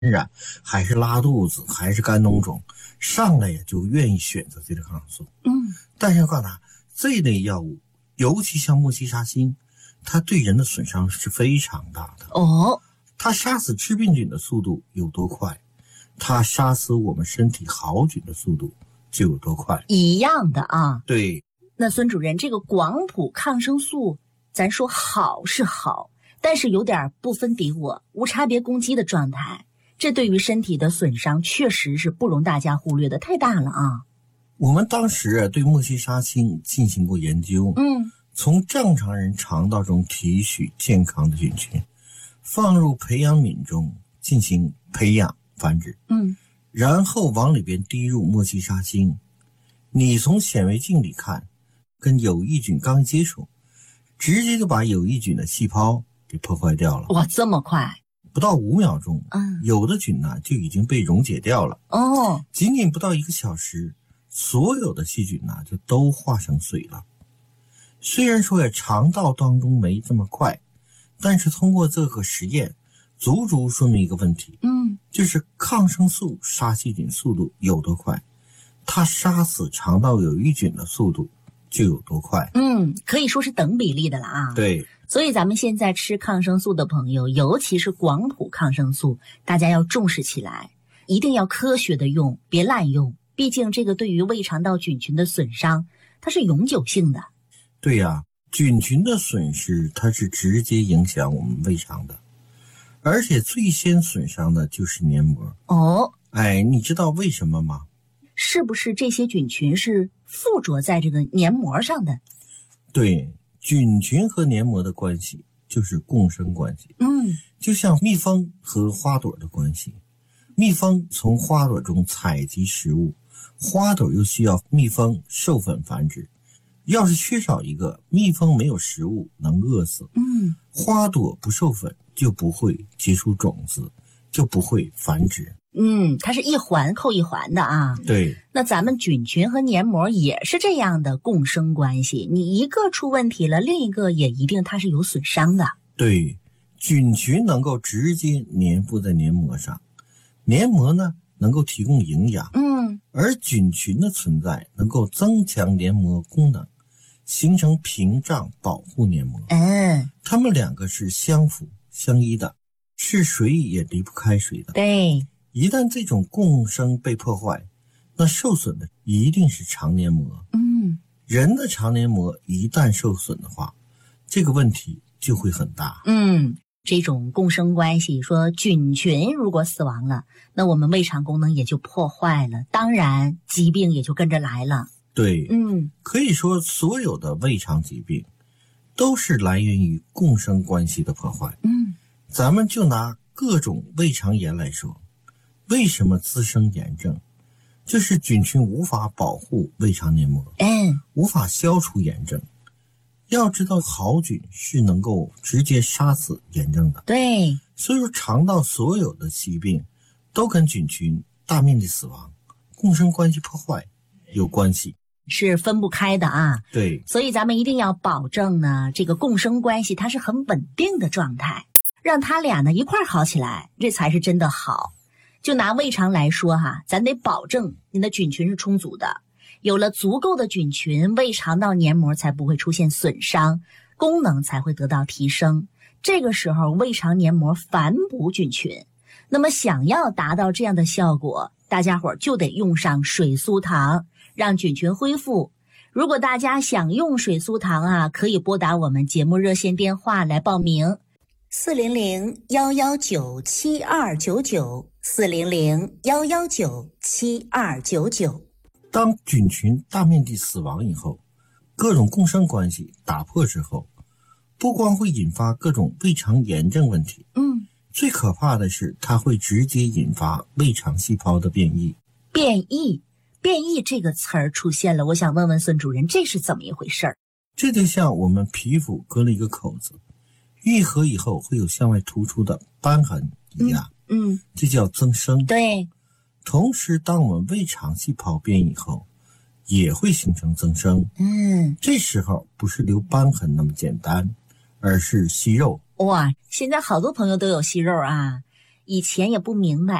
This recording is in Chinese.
染，还是拉肚子，还是肝脓肿，上来呀就愿意选择这个抗生素。但是要告诉他，这类药物，尤其像莫西沙星，它对人的损伤是非常大的。它杀死致病菌的速度有多快，它杀死我们身体好菌的速度就有多快。 一样的啊。 对。 那孙主任，这个广谱抗生素，咱说好是好，但是有点不分敌我、无差别攻击的状态，这对于身体的损伤确实是不容大家忽略的，太大了啊。 我们当时对莫西沙星进行过研究，从正常人肠道中提取健康的菌群，放入培养皿中进行培养繁殖，然后往里边滴入莫西沙星。你从显微镜里看，跟有益菌刚一接触，直接就把有益菌的细胞给破坏掉了。 哇，这么快？ 不到5秒钟，有的菌呢就已经被溶解掉了。仅仅不到1个小时，所有的细菌呢就都化成水了。虽然说肠道当中没这么快，但是通过这个实验，足足说明一个问题，就是抗生素杀细菌速度有多快，它杀死肠道有益菌的速度就有多快。 可以说是等比例的了啊。 对。 所以咱们现在吃抗生素的朋友，尤其是广谱抗生素，大家要重视起来，一定要科学的用，别滥用。毕竟这个对于胃肠道菌群的损伤，它是永久性的。 对呀，菌群的损失它是直接影响我们胃肠的，而且最先损伤的就是黏膜。你知道为什么吗？ 是不是这些菌群是附着在这个黏膜上的？ 对，菌群和黏膜的关系就是共生关系。就像蜜蜂和花朵的关系，蜜蜂从花朵中采集食物，花朵又需要蜜蜂授粉繁殖。要是缺少一个，蜜蜂没有食物能饿死。花朵不授粉就不会结出种子，就不会繁殖。 它是一环扣一环的啊。 对。 那咱们菌群和黏膜也是这样的共生关系，你一个出问题了，另一个也一定它是有损伤的。 对，菌群能够直接粘附在黏膜上，黏膜呢能够提供营养，而菌群的存在能够增强黏膜功能，形成屏障保护黏膜。它们两个是相辅相依的，是水也离不开水的。 对。 一旦这种共生被破坏，那受损的一定是肠黏膜。人的肠黏膜一旦受损的话，这个问题就会很大。 这种共生关系，说菌群如果死亡了，那我们胃肠功能也就破坏了，当然疾病也就跟着来了。 对。可以说所有的胃肠疾病都是来源于共生关系的破坏。咱们就拿各种胃肠炎来说，为什么滋生炎症？就是菌群无法保护胃肠黏膜，无法消除炎症。要知道好菌是能够直接杀死炎症的。 对。 所以说肠道所有的疾病都跟菌群大面积死亡、共生关系破坏有关系， 是分不开的啊。 对。 所以咱们一定要保证呢，这个共生关系它是很稳定的状态，让它俩呢一块好起来，这才是真的好。就拿胃肠来说咱得保证你的菌群是充足的，有了足够的菌群，胃肠道黏膜才不会出现损伤，功能才会得到提升。这个时候胃肠黏膜反哺菌群，那么想要达到这样的效果，大家伙就得用上水苏糖，让菌群恢复。如果大家想用水苏糖可以拨打我们节目热线电话来报名，400-119-7299，400-119-7299。 当菌群大面积死亡以后，各种共生关系打破之后，不光会引发各种胃肠炎症问题，最可怕的是它会直接引发胃肠细胞的变异。 变异这个词儿出现了，我想问问孙主任，这是怎么一回事儿？ 这就像我们皮肤割了一个口子，愈合以后会有向外突出的瘢痕一样，这叫增生。 对。 同时当我们胃肠细胞变异后，也会形成增生。这时候不是留瘢痕那么简单，而是息肉。 哇，现在好多朋友都有息肉啊， 以前也不明白。